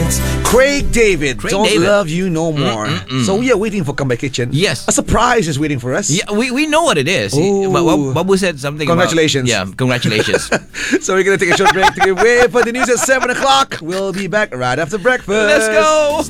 Craig David, Craig Don't David. Love You No More. So we are waiting for Comeback Kitchen. Yes. A surprise is waiting for us. Yeah, we know what it is. Oh. Babu said something Congratulations. about... Yeah, congratulations. So we're going to take a short break to give way for the news at 7 o'clock. We'll be back right after breakfast. Let's go!